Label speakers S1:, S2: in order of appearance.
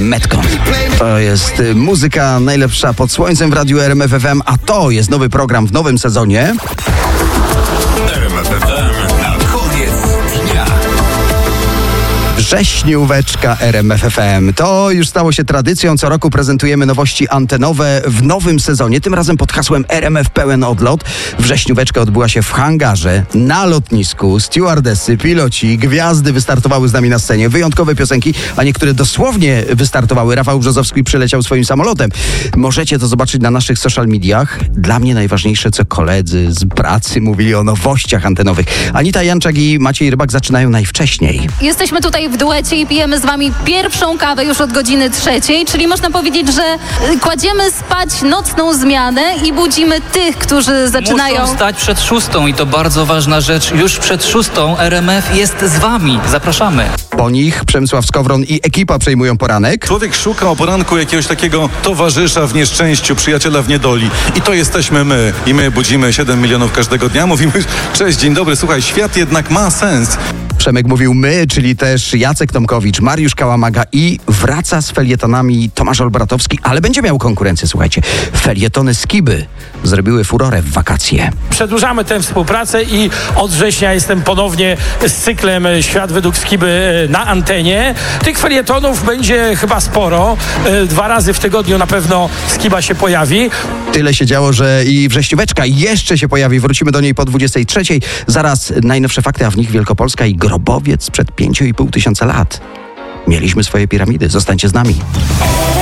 S1: Metką. To jest muzyka najlepsza pod słońcem w radiu RMF FM, a to jest nowy program w nowym sezonie.
S2: RMF FM na koniec dnia.
S1: Wrześnióweczka RMF FM. To już stało się tradycją. Co roku prezentujemy nowości antenowe w nowym sezonie. Tym razem pod hasłem RMF Pełen Odlot. Wrześnióweczka odbyła się w hangarze, na lotnisku. Stewardessy, piloci, gwiazdy wystartowały z nami na scenie. Wyjątkowe piosenki, a niektóre dosłownie wystartowały. Rafał Brzozowski przyleciał swoim samolotem. Możecie to zobaczyć na naszych social mediach. Dla mnie najważniejsze, co koledzy z pracy mówili o nowościach antenowych. Anita Janczak i Maciej Rybak zaczynają najwcześniej.
S3: Jesteśmy tutaj w duecie i pijemy z wami pierwszą kawę już od godziny 3:00, czyli można powiedzieć, że kładziemy spać nocną zmianę i budzimy tych, którzy zaczynają...
S4: Muszą stać przed 6:00 i to bardzo ważna rzecz. Już przed 6:00 RMF jest z wami. Zapraszamy.
S1: Po nich Przemysław Skowron i ekipa przejmują poranek.
S5: Człowiek szuka o poranku jakiegoś takiego towarzysza w nieszczęściu, przyjaciela w niedoli. I to jesteśmy my. I my budzimy 7 milionów każdego dnia. Mówimy, cześć, dzień dobry, słuchaj, świat jednak ma sens.
S1: Przemek mówił my, czyli też Jacek Tomkowicz, Mariusz Kałamaga i wraca z felietonami Tomasz Olbratowski, ale będzie miał konkurencję, słuchajcie. Felietony Skiby zrobiły furorę w wakacje.
S6: Przedłużamy tę współpracę i od września jestem ponownie z cyklem Świat według Skiby na antenie. Tych felietonów będzie chyba sporo. 2 razy w tygodniu na pewno Skiba się pojawi.
S1: Tyle się działo, że i wrześnióweczka jeszcze się pojawi. Wrócimy do niej po 23:00. Zaraz najnowsze fakty, a w nich Wielkopolska i grobowiec sprzed 5,5 tysiąca lat. Mieliśmy swoje piramidy. Zostańcie z nami.